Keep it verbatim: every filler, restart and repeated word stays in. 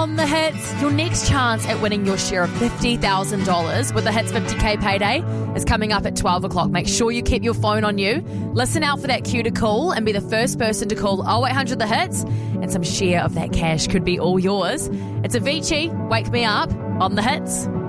On the Hits, your next chance at winning your share of fifty thousand dollars with the Hits fifty K payday is coming up at twelve o'clock. Make sure you keep your phone on you. Listen out for that cue to call and be the first person to call oh eight hundred the hits, and some share of that cash could be all yours. It's Avicii, Wake Me Up, on the Hits.